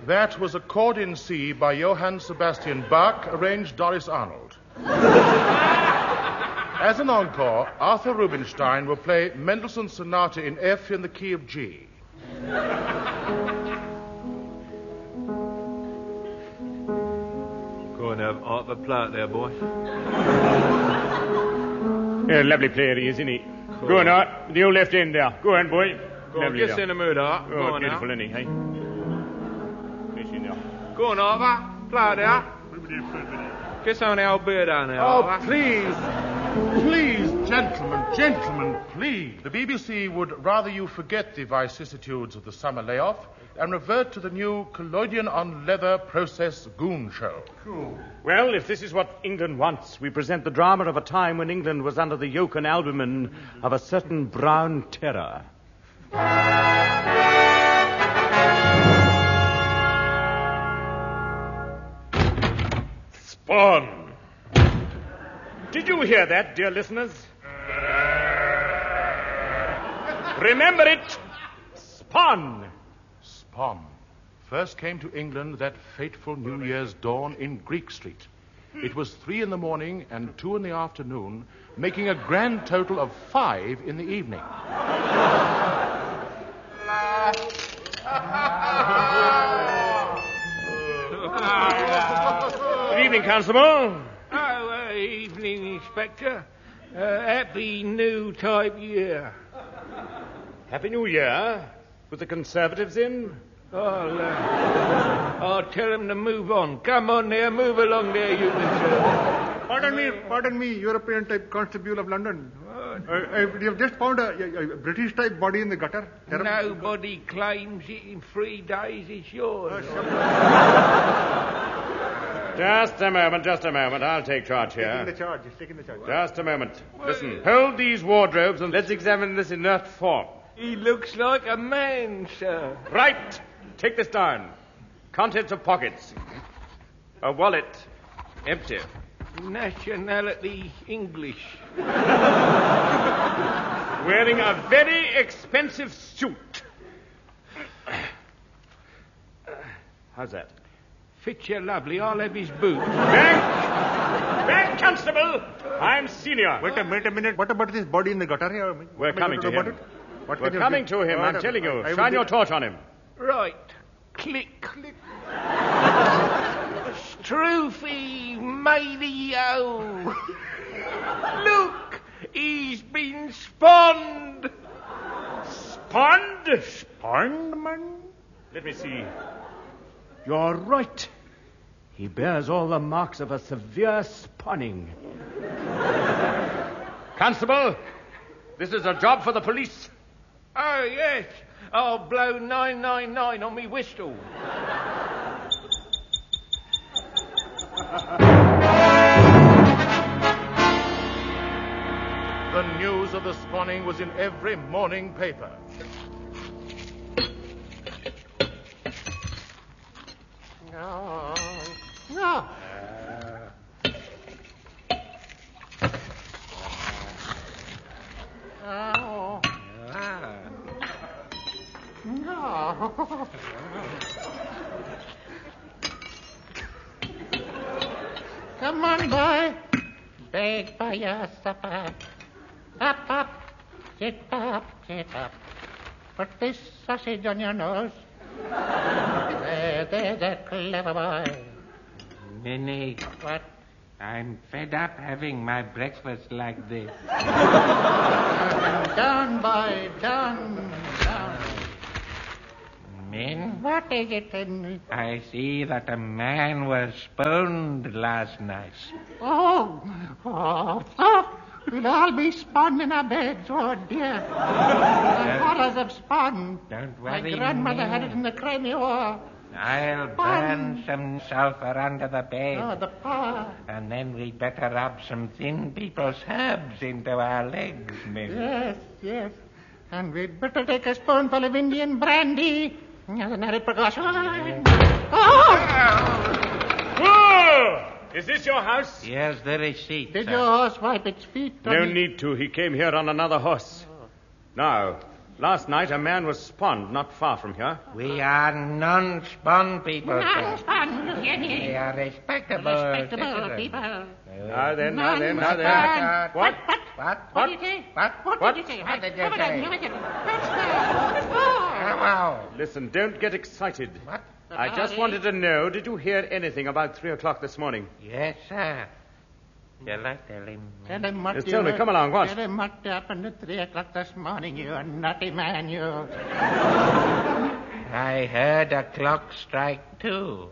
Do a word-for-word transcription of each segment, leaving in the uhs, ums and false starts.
That was a chord in C by Johann Sebastian Bach, arranged Doris Arnold. As an encore, Arthur Rubinstein will play Mendelssohn's Sonata in F in the key of G. Go and have Arthur Platt there, boy. Yeah, lovely player he is, isn't he? Cool. Go on, Art. The old left end there. Go on, boy. Go on, get in the mood, Art. Go Oh, on beautiful, now. isn't he, hey? Finish in there. Go on, Arthur. Platt there. Get some of the old beer down there, Oh, Arthur. please. Please, gentlemen, gentlemen, please. The B B C would rather you forget the vicissitudes of the summer layoff and revert to the new collodion on leather process goon show. Well, if this is what England wants, we present the drama of a time when England was under the yoke and albumen of a certain brown terror. Spawn! Did you hear that, dear listeners? Remember it! Spawn! Spawn first came to England that fateful New Year's dawn in Greek Street. It was three in the morning and two in the afternoon, making a grand total of five in the evening. Good evening, Constable. Oh, uh, evening, Inspector. Uh, happy new type year. Happy New Year. With the Conservatives in? I'll, uh, I'll tell them to move on. Come on there, move along there, you Conservatives. Pardon me, pardon me, European type constable of London. Uh, uh, you have just found a, a, a British type body in the gutter. Terrible. Nobody claims it in three days. It's yours. Just a moment, just a moment. I'll take charge here. Taking the charge, he's taking the charge. Just a moment. Listen, hold these wardrobes and let's examine this inert form. He looks like a man, sir. Right. Take this down. Contents of pockets. A wallet. Empty. Nationality English. Wearing a very expensive suit. How's that? Fits you lovely. I'll have his boots. Back! Back, Constable! I'm senior. Wait a minute, a minute. What about this body in the gutter here? We're What coming do to about him. it? What We're can you coming do? to him, Oh, I'm I- telling you. I- I will Shine do- your torch on him. Right. Click. Click. Stroofy matey-o. Look, he's been spawned. Spawned? Spawned, man? Let me see. You're right. He bears all the marks of a severe spawning. Constable, this is a job for the police. Oh, yes. I'll blow nine nine nine on me whistle. The news of the spawning was in every morning paper. No. No. Oh. No. Come on, boy. Beg for your supper. Up, up. Sit up, sit up. Put this sausage on your nose. There, there's a clever boy. Minnie, What? I'm fed up having my breakfast like this. Down, boy, down, down. Min, What is it in... I see that a man was spawned last night. Oh, oh, oh. We'll all be spawned in our beds, oh dear. The horrors of spawn. Don't My worry, grandmother had it Min. in the Crimea War. I'll burn some sulfur under the bed. Oh, the power. And then we'd better rub some thin people's herbs into our legs, Min. Yes, yes. And we'd better take a spoonful of Indian brandy as an added precaution. Oh! Whoa! Is this your house? Here's the receipt, Did sir. your horse wipe its feet? No need to. He came here on another horse. Now, Last night a man was spawned not far from here. We are non-spawn people, sir. Non-spawn, you hear me? We are respectable, Respectable citizens. people. Now then, now then, now then. Non-spawn. What? What? What? What did you say? What? What, What? did you say? What did you Come say? again, come again. Oh. Wow. Listen, don't get excited. What? I just wanted to know, did you hear anything about three o'clock this morning? Yes, sir. Shall I tell him? Tell him what Yes, you... tell me, come along, what? Tell him what happened at three o'clock this morning, you naughty man, you... I heard a clock strike two.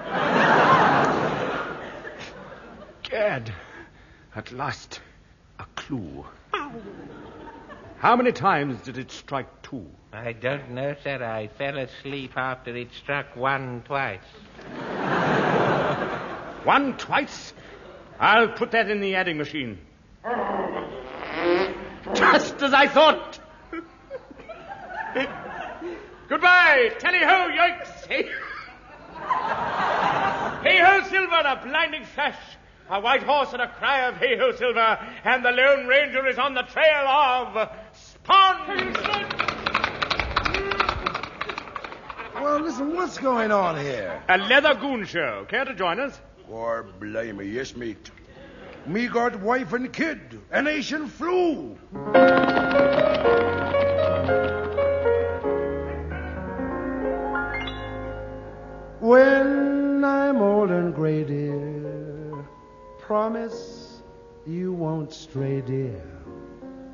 Gad, at last, a clue. How many times did it strike two? I don't know, sir. I fell asleep after it struck one twice. One twice? I'll put that in the adding machine. Just as I thought. Goodbye. Tally-ho, yoicks. Hey. Hey-ho, Silver, a blinding flash. A white horse and a cry of hey-ho, Silver. And the Lone Ranger is on the trail of Spawn. Well, listen, what's going on here? A leather goon show. Care to join us? Or blame me, yes, mate. Me got wife and kid, an Asian flu. When I'm old and gray, dear, promise you won't stray, dear.